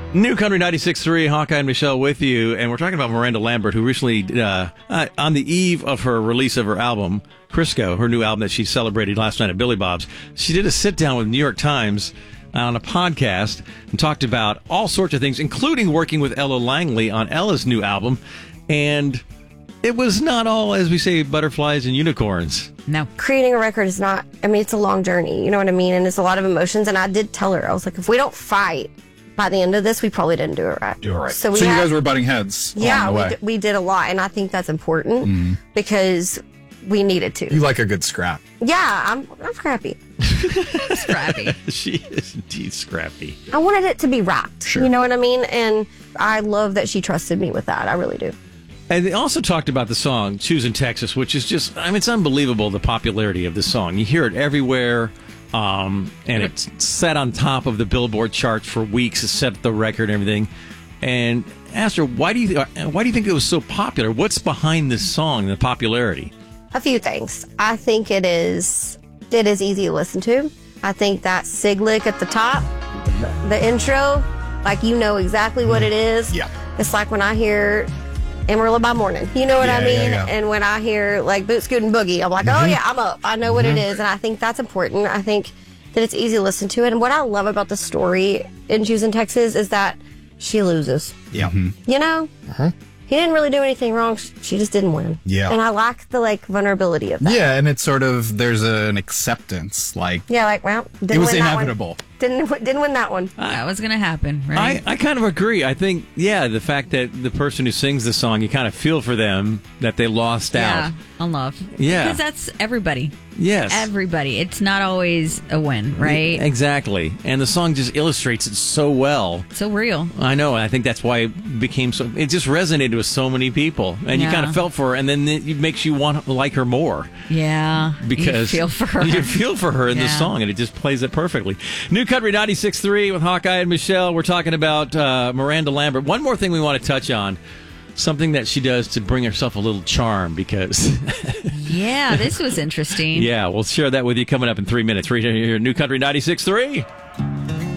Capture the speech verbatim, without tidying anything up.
New Country ninety-six point three, Hawkeye and Michelle with you, and we're talking about Miranda Lambert, who recently, uh, uh, on the eve of her release of her album, Crisco, her new album that she celebrated last night at Billy Bob's, she did a sit-down with New York Times on a podcast and talked about all sorts of things, including working with Ella Langley on Ella's new album, and it was not all, as we say, butterflies and unicorns. No. Creating a record is not, I mean, it's a long journey, you know what I mean? And it's a lot of emotions, and I did tell her, I was like, if we don't fight by the end of this, we probably didn't do it right. Do it right. So, we so you had, guys were butting heads yeah, along the we, way. d- we did a lot, and I think that's important mm. because we needed to. You like a good scrap. Yeah, I'm, I'm scrappy. Scrappy. She is indeed scrappy. I wanted it to be right. Sure. You know what I mean? And I love that she trusted me with that. I really do. And they also talked about the song Choosing Texas, which is just, I mean, it's unbelievable, the popularity of this song. You hear it everywhere, um, and it's set on top of the Billboard charts for weeks. It set the record and everything. And asked her, why do you why do you think it was so popular? What's behind this song, the popularity? A few things. I think it is it is easy to listen to. I think that sig lick at the top, the intro, like you know exactly what it is. Yeah. It's like when I hear Amarillo by Morning. You know what Yeah, I mean? yeah, yeah. And when I hear like Boot Scootin' Boogie, I'm like, Mm-hmm. oh yeah, I'm up. I know what mm-hmm. it is. And I think that's important. I think that it's easy to listen to it. And what I love about the story in Choosing Texas is that she loses. Yeah. Mm-hmm. You know? Uh-huh. He didn't really do anything wrong. She just didn't win. Yeah. And I like the like vulnerability of that. Yeah, and it's sort of, there's a, an acceptance. Like, Yeah, like, well, didn't it was win that one. inevitable. Didn't didn't win that one. That was going to happen, right? I, I kind of agree. I think, yeah, the fact that the person who sings the song, you kind of feel for them that they lost yeah, out. on love. Yeah. Because that's everybody. Yes. Everybody. It's not always a win, right? Exactly. And the song just illustrates it so well. So real. I know. I think that's why it became so, it just resonated with so many people. And Yeah. you kind of felt for her, and then it makes you want to like her more. Yeah. Because you feel for her. You feel for her in Yeah. this song, and it just plays it perfectly. New Country ninety-six point three with Hawkeye and Michelle. We're talking about uh, Miranda Lambert. One more thing we want to touch on, something that she does to bring herself a little charm, because... Yeah, this was interesting. yeah, we'll share that with you coming up in three minutes. Right here, New Country ninety-six point three.